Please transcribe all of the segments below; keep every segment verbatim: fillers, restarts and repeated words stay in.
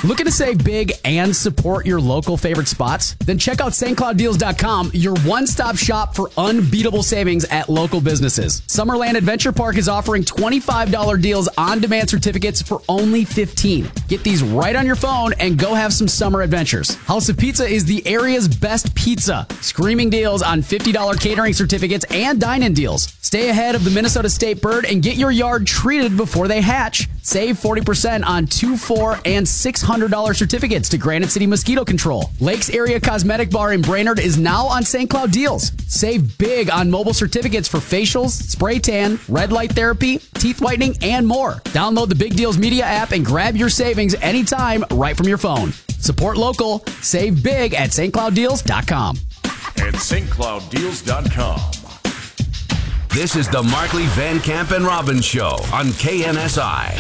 Looking to save big and support your local favorite spots? Then check out Saint Cloud Deals dot com, your one-stop shop for unbeatable savings at local businesses. Summerland Adventure Park is offering twenty-five dollars deals on-demand certificates for only fifteen dollars. Get these right on your phone and go have some summer adventures. House of Pizza is the area's best pizza. Screaming deals on fifty dollars catering certificates and dine-in deals. Stay ahead of the Minnesota State bird and get your yard treated before they hatch. Save forty percent on two, four, and six hundred dollars certificates to Granite City Mosquito Control. Lakes Area Cosmetic Bar in Brainerd is now on Saint Cloud Deals. Save big on mobile certificates for facials, spray tan, red light therapy, teeth whitening, and more. Download the Big Deals Media app and grab your savings anytime right from your phone. Support local. Save big at Saint Cloud Deals dot com. And Saint Cloud Deals dot com. This is the Markley, Van Camp, and Robbins Show on K N S I.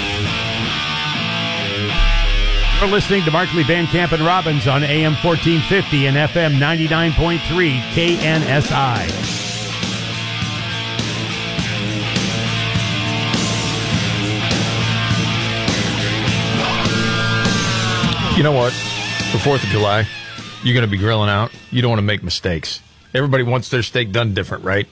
You're listening to Markley, Van Camp, and Robbins on A M fourteen fifty and F M ninety-nine point three K N S I. You know what? For fourth of July, you're going to be grilling out. You don't want to make mistakes. Everybody wants their steak done different, right?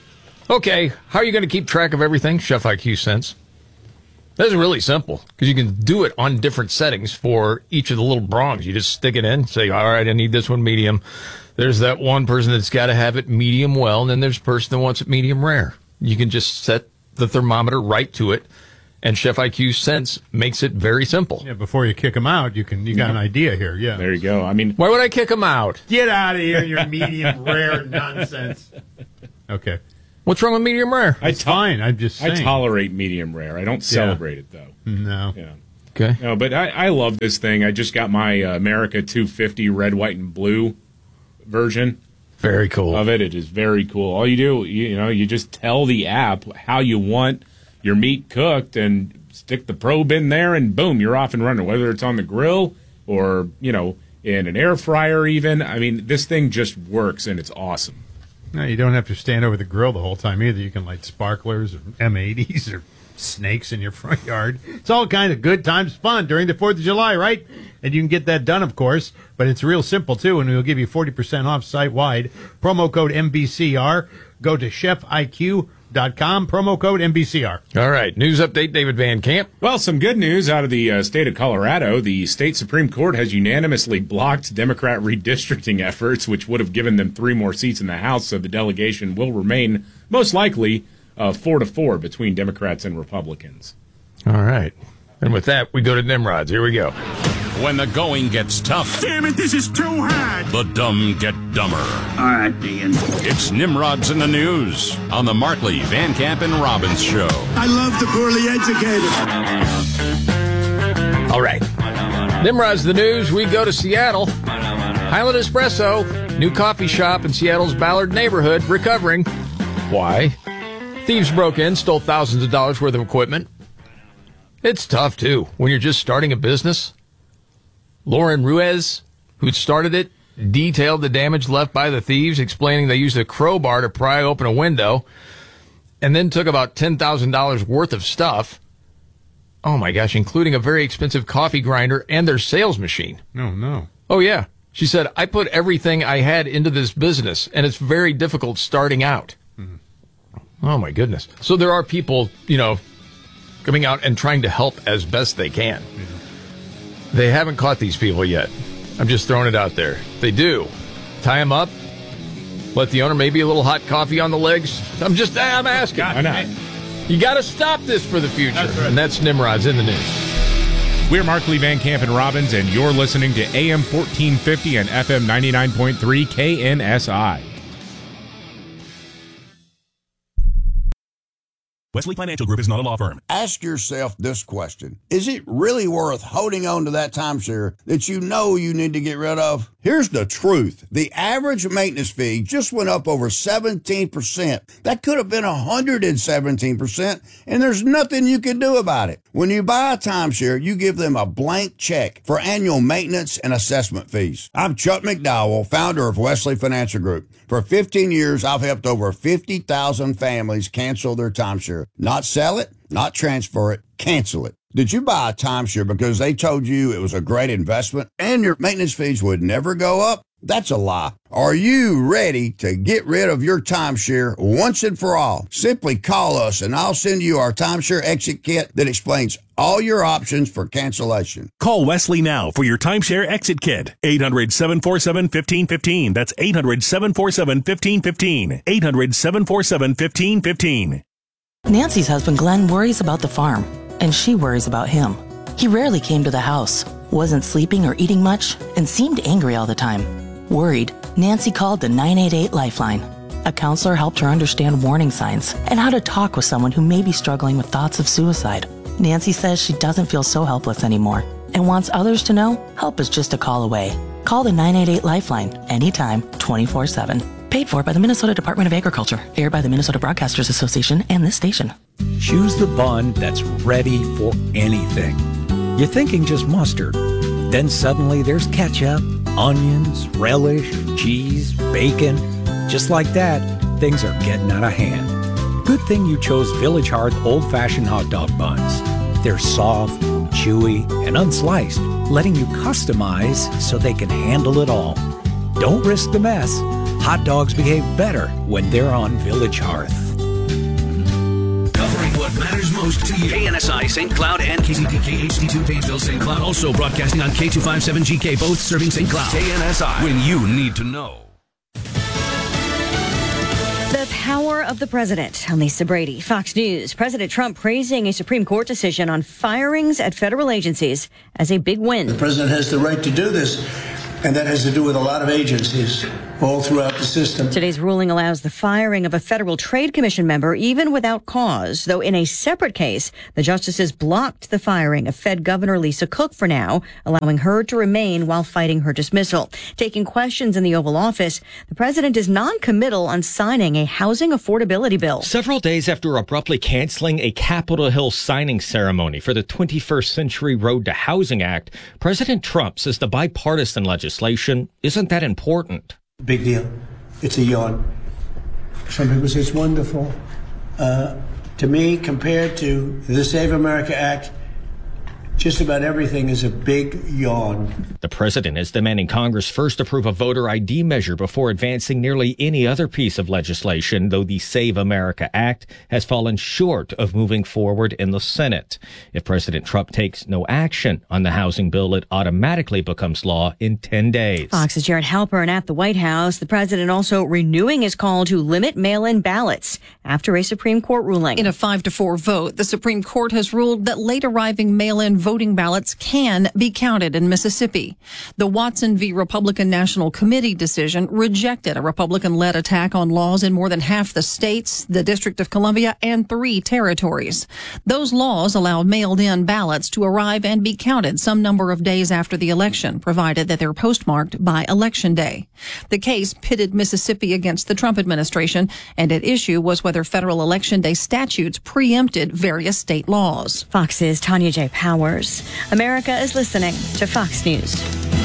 Okay, how are you going to keep track of everything? Chef I Q Sense. That's really simple, because you can do it on different settings for each of the little prongs. You just stick it in, say, all right, I need this one medium. There's that one person that's got to have it medium well, and then there's a person that wants it medium rare. You can just set the thermometer right to it, and Chef I Q Sense makes it very simple. Yeah, before you kick them out, you can you got an idea here. Yeah, there you go. I mean, why would I kick them out? Get out of here, your medium rare nonsense. Okay. What's wrong with medium rare? It's to- fine. I'm just saying. I tolerate medium rare. I don't celebrate yeah. it, though. No. Yeah. Okay. No, but I, I love this thing. I just got my uh, America two fifty red, white, and blue version. Very cool. Of it. It is very cool. All you do, you, you know, you just tell the app how you want your meat cooked and stick the probe in there, and boom, you're off and running, whether it's on the grill or, you know, in an air fryer even. I mean, this thing just works, and it's awesome. No, you don't have to stand over the grill the whole time either. You can light sparklers or M eighties or snakes in your front yard. It's all kind of good times, fun during the fourth of July, right? And you can get that done, of course, but it's real simple, too, and we'll give you forty percent off site-wide. Promo code M B C R. Go to chef I Q dot com, promo code M B C R. All right, news update, David Van Camp. Well, some good news out of the uh, state of Colorado. The state Supreme Court has unanimously blocked Democrat redistricting efforts, which would have given them three more seats in the House, so the delegation will remain, most likely, uh, four to four between Democrats and Republicans. All right. And with that, we go to Nimrod's. Here we go. When the going gets tough. Damn it, this is too hard. The dumb get dumber. All right, Dean. It's Nimrod's in the News on the Markley, Van Camp, and Robbins Show. I love the poorly educated. All right. Nimrod's the News. We go to Seattle. Highland Espresso, new coffee shop in Seattle's Ballard neighborhood, recovering. Why? Thieves broke in, stole thousands of dollars worth of equipment. It's tough, too, when you're just starting a business. Lauren Ruiz, who started it, detailed the damage left by the thieves, explaining they used a crowbar to pry open a window and then took about ten thousand dollars worth of stuff. Oh, my gosh, including a very expensive coffee grinder and their sales machine. No, no. Oh, yeah. She said, I put everything I had into this business, and it's very difficult starting out. Mm. Oh, my goodness. So there are people, you know, coming out and trying to help as best they can. Yeah. They haven't caught these people yet. I'm just throwing it out there. If they do, tie them up, let the owner maybe a little hot coffee on the legs. I'm just, I'm asking. Why not? You got to stop this for the future. That's right. And that's Nimrod's in the News. We're Markley, Van Camp, and Robbins, and you're listening to A M fourteen fifty and F M ninety-nine point three K N S I. Wesley Financial Group is not a law firm. Ask yourself this question. Is it really worth holding on to that timeshare that you know you need to get rid of? Here's the truth. The average maintenance fee just went up over seventeen percent. That could have been one hundred seventeen percent, and there's nothing you can do about it. When you buy a timeshare, you give them a blank check for annual maintenance and assessment fees. I'm Chuck McDowell, founder of Wesley Financial Group. For fifteen years, I've helped over fifty thousand families cancel their timeshare. timeshare. Not sell it, not transfer it, cancel it. Did you buy a timeshare because they told you it was a great investment and your maintenance fees would never go up? That's a lie. Are you ready to get rid of your timeshare once and for all? Simply call us and I'll send you our timeshare exit kit that explains all your options for cancellation. Call Wesley now for your timeshare exit kit. eight hundred, seven four seven, one five one five. That's eight hundred, seven four seven, one five one five. eight hundred, seven four seven, one five one five. Nancy's husband Glenn worries about the farm, and she worries about him. He rarely came to the house, wasn't sleeping or eating much, and seemed angry all the time. Worried, Nancy called the nine eight eight Lifeline. A counselor helped her understand warning signs and how to talk with someone who may be struggling with thoughts of suicide. Nancy says she doesn't feel so helpless anymore and wants others to know help is just a call away. Call the nine eight eight Lifeline anytime, twenty-four seven. Paid for by the Minnesota Department of Agriculture, aired by the Minnesota Broadcasters Association and this station. Choose the bun that's ready for anything. You're thinking just mustard. Then suddenly there's ketchup, onions, relish, cheese, bacon. Just like that, things are getting out of hand. Good thing you chose Village Hearth old-fashioned hot dog buns. They're soft, chewy, and unsliced, letting you customize so they can handle it all. Don't risk the mess. Hot dogs behave better when they're on Village Hearth. Covering what matters most to you. K N S I, Saint Cloud, and K C P K H D two, Painesville, Saint Cloud. Also broadcasting on K two fifty-seven G K, both serving Saint Cloud. K N S I, when you need to know. The power of the president. I'm Lisa Brady, Fox News. President Trump praising a Supreme Court decision on firings at federal agencies as a big win. The president has the right to do this, and that has to do with a lot of agencies all throughout the system. Today's ruling allows the firing of a Federal Trade Commission member even without cause, though in a separate case, the justices blocked the firing of Fed Governor Lisa Cook for now, allowing her to remain while fighting her dismissal. Taking questions in the Oval Office, the president is non-committal on signing a housing affordability bill. Several days after abruptly canceling a Capitol Hill signing ceremony for the twenty-first Century Road to Housing Act, President Trump says the bipartisan legislation isn't that important. Big deal. It's a yawn. Some people say it's wonderful. Uh, to me, compared to the Save America Act, just about everything is a big yawn. The president is demanding Congress first approve a voter I D measure before advancing nearly any other piece of legislation, though the Save America Act has fallen short of moving forward in the Senate. If President Trump takes no action on the housing bill, it automatically becomes law in ten days. Fox's Jared Halpern at the White House. The president also renewing his call to limit mail-in ballots after a Supreme Court ruling. In a five to four vote, the Supreme Court has ruled that late arriving mail-in voting ballots can be counted in Mississippi. The Watson v. Republican National Committee decision rejected a Republican-led attack on laws in more than half the states, the District of Columbia, and three territories. Those laws allow mailed-in ballots to arrive and be counted some number of days after the election, provided that they're postmarked by Election Day. The case pitted Mississippi against the Trump administration, and at issue was whether federal Election Day statutes preempted various state laws. Fox's Tanya J. Powers. America is listening to Fox News.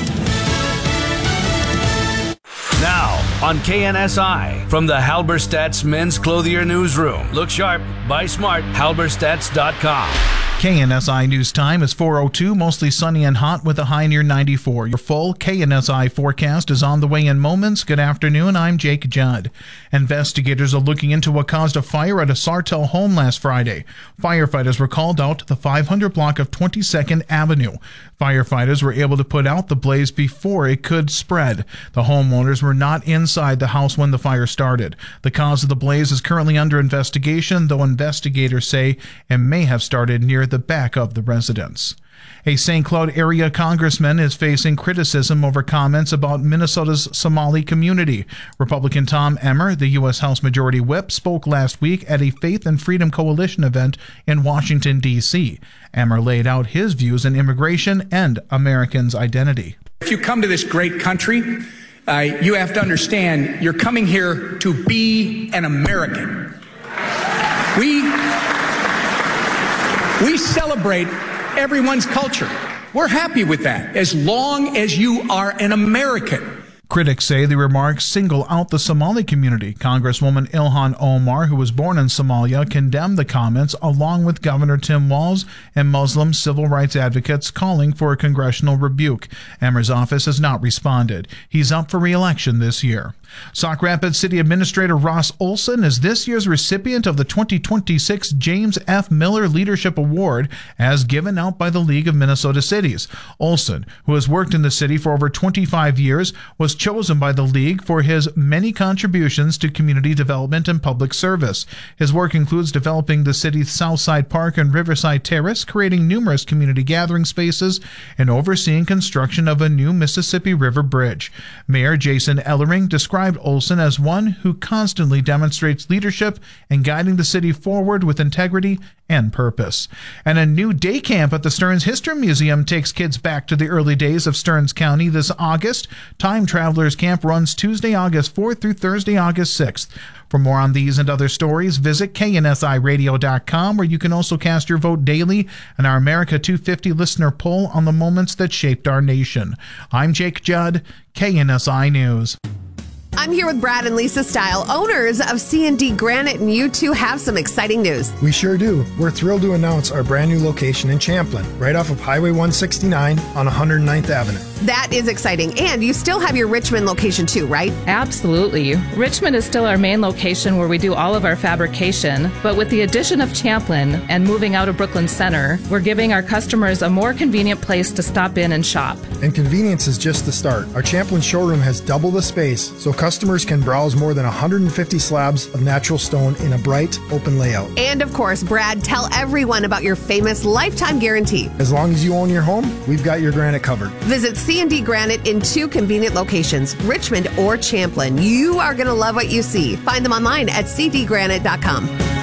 Now, on K N S I, from the Halberstadt's Men's Clothier Newsroom. Look sharp, buy smart, halberstadts dot com. K N S I News Time is four oh two, mostly sunny and hot with a high near ninety-four. Your full K N S I forecast is on the way in moments. Good afternoon, I'm Jake Judd. Investigators are looking into what caused a fire at a Sartell home last Friday. Firefighters were called out to the five hundred block of twenty-second Avenue. Firefighters were able to put out the blaze before it could spread. The homeowners were not inside the house when the fire started. The cause of the blaze is currently under investigation, though investigators say it may have started near the back of the residence. A Saint Cloud area congressman is facing criticism over comments about Minnesota's Somali community. Republican Tom Emmer, the U S House Majority Whip, spoke last week at a Faith and Freedom Coalition event in Washington, D C Emmer laid out his views on immigration and Americans' identity. If you come to this great country, uh, you have to understand you're coming here to be an American. We, we celebrate everyone's culture. We're happy with that, as long as you are an American. Critics say the remarks single out the Somali community. Congresswoman Ilhan Omar, who was born in Somalia, condemned the comments along with Governor Tim Walz and Muslim civil rights advocates calling for a congressional rebuke. Emmer's office has not responded. He's up for re-election this year. Sauk Rapids City Administrator Ross Olson is this year's recipient of the twenty twenty-six James F. Miller Leadership Award, as given out by the League of Minnesota Cities. Olson, who has worked in the city for over twenty-five years, was chosen by the League for his many contributions to community development and public service. His work includes developing the city's Southside Park and Riverside Terrace, creating numerous community gathering spaces, and overseeing construction of a new Mississippi River Bridge. Mayor Jason Ellering described Olson as one who constantly demonstrates leadership and guiding the city forward with integrity and purpose. And a new day camp at the Stearns History Museum takes kids back to the early days of Stearns County this August. Time Travelers Camp runs Tuesday, August fourth through Thursday, August sixth. For more on these and other stories, visit K N S I radio dot com, where you can also cast your vote daily in our America two fifty listener poll on the moments that shaped our nation. I'm Jake Judd, K N S I News. I'm here with Brad and Lisa Style, owners of C and D Granite, and you two have some exciting news. We sure do. We're thrilled to announce our brand new location in Champlin, right off of Highway one sixty-nine on one hundred ninth Avenue. That is exciting. And you still have your Richmond location too, right? Absolutely. Richmond is still our main location where we do all of our fabrication, but with the addition of Champlin and moving out of Brooklyn Center, we're giving our customers a more convenient place to stop in and shop. And convenience is just the start. Our Champlin showroom has double the space, so customers can browse more than one hundred fifty slabs of natural stone in a bright, open layout. And of course, Brad, tell everyone about your famous lifetime guarantee. As long as you own your home, we've got your granite covered. Visit C and D Granite in two convenient locations, Richmond or Champlin. You are going to love what you see. Find them online at c d granite dot com.